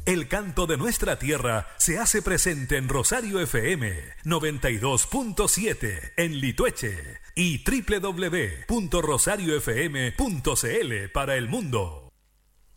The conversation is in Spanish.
El canto de nuestra tierra se hace presente en Rosario FM 92.7 en Litueche y www.rosariofm.cl para el mundo.